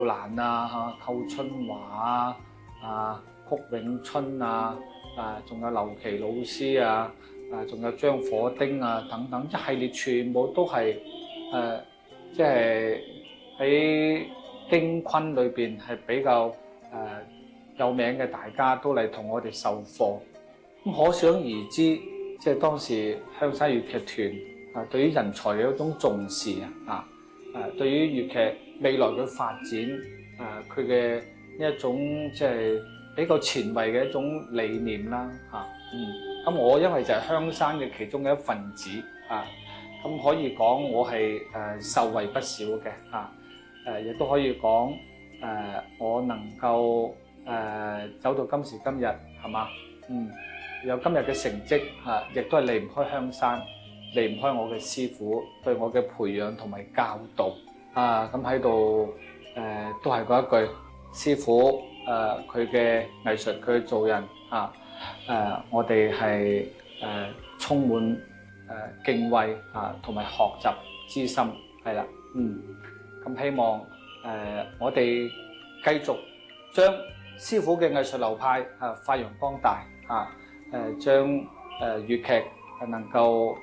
蘭啊、寇春華曲永春仲有劉琦老師仲有張火丁等等一系列，全部都係即係喺京昆裏邊係比較有名嘅，大家都嚟同我哋授課。咁可想而知，即係當時香山粵劇團對於人才嘅一種重視對於粵劇未來嘅發展佢嘅呢一種即係比較前衛嘅一種理念啦咁我因為就係香山嘅其中嘅一份子咁可以講我係受惠不少嘅亦都可以講我能夠走到今時今日係嘛有今日嘅成績亦都係離唔開香山，離唔開我嘅師傅對我嘅培養同埋教導咁喺度都係嗰一句，師傅佢嘅藝術佢嘅做人我哋係充滿敬畏同埋學習之心係啦咁希望我哋繼續將師傅嘅藝術流派發揚光大將粵劇能夠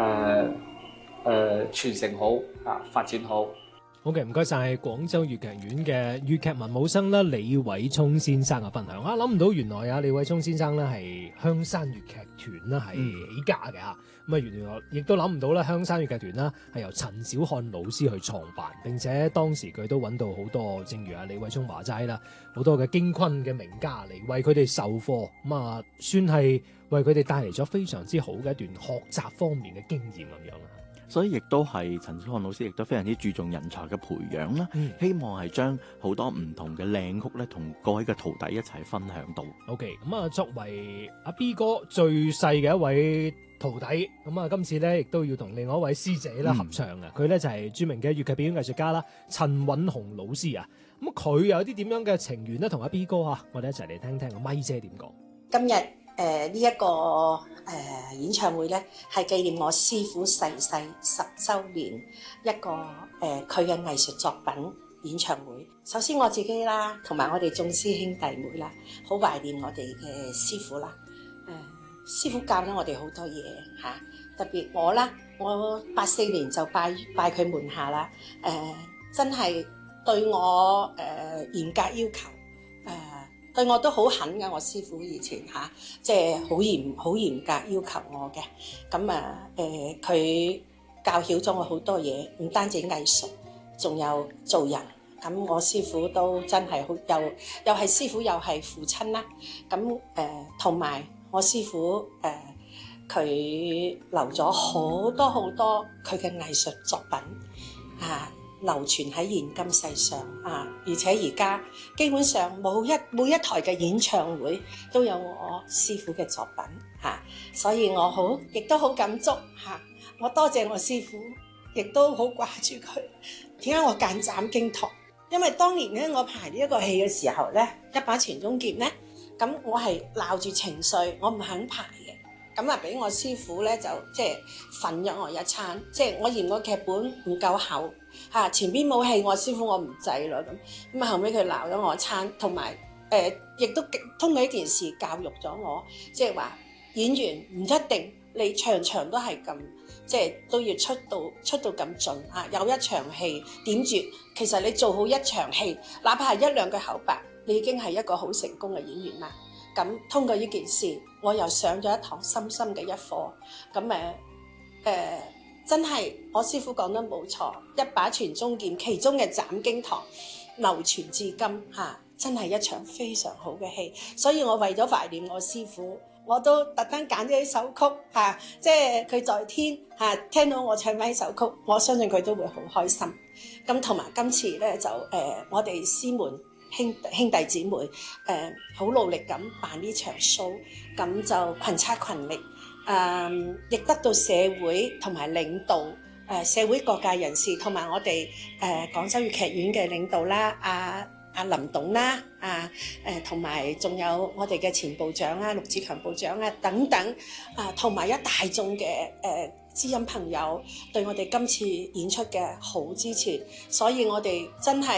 傳承好發展好。 好嘅，唔該晒廣州粵劇院嘅粵劇文武生啦，李偉聰先生嘅分享諗唔到原來李偉聰先生咧係香山粵劇團啦係起家嘅咁原來亦都諗唔到啦，香山粵劇團啦係由陳小漢老師去創辦，並且當時佢都揾到好多，正如李偉聰話齋啦，好多嘅京昆嘅名家嚟為佢哋授課，算係為佢哋帶嚟咗非常之好嘅一段學習方面嘅經驗咁樣啦。 所以亦都係陳小漢老師亦都非常之注重人才嘅培養啦，希望係將好多唔同嘅靚曲咧，同各位嘅徒弟一齊分享到。 OK， 咁作為阿 B 哥最細嘅一位徒弟，咁今次咧亦都要同另外一位師姐啦合唱佢咧就係著名嘅粵劇表演藝術家啦，陳韻紅老師咁佢有啲點樣嘅情緣咧，同阿 B 哥我哋一齊嚟聽聽個咪姐點講。 今日呢一個演唱會咧，係紀念我師傅逝世10週年一個佢嘅藝術作品演唱會。首先我自己啦，同埋我哋眾師兄弟妹啦，好懷念我哋嘅師傅啦。師傅教咗我哋好多嘢特別我啦，我84年就拜佢門下啦。真係對我嚴格要求。對我都好狠㗎，我師傅以前即係好嚴格要求我嘅。咁佢教曉咗我好多嘢，唔單止藝術，仲有做人。咁我師傅都真係好，又係師傅又係父親啦。咁同埋我師傅佢留咗好多好多佢嘅藝術作品流傳喺現今世上而且而家基本上每一台嘅演唱會都有我師傅嘅作品所以我亦都好感觸我多謝我師傅，亦都好掛住佢。點解我揀斬經堂？因為當年咧我排呢一個戲嘅時候咧，一把傳中劍咧，咁我係鬧住情緒，我唔肯排嘅。咁俾我師傅咧就即係訓咗我一餐，即係我嫌個劇本唔夠厚前邊冇戲，我師傅我唔制啦咁後尾佢鬧咗我一餐，同埋亦都通過呢件事教育咗我，即係話演員唔一定你場場都係咁，即係都要出到咁盡有一場戲點絕，其實你做好一場戲，哪怕係一兩句口白，你已經係一個好成功嘅演員啦。咁通過呢件事，我又上咗一堂深深嘅一課。咁真係我師傅講得冇錯，一把傳中劍，其中嘅斬經堂流傳至今真係一場非常好嘅戲。所以我為咗懷念我師傅，我都特登揀咗呢首曲即係佢在天聽到我唱返呢首曲，我相信佢都會好開心。咁同埋今次咧就我哋師門兄弟姊妹好努力咁辦呢場 show， 咁就群策群力，亦得到社會同埋領導社會各界人士同埋我哋廣州粵劇院嘅領導啦，阿林董啦，同埋仲有我哋嘅前部長陸志強部長等等，同埋一大眾嘅知音朋友對我哋今次演出嘅好支持，所以我哋真係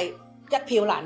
一票難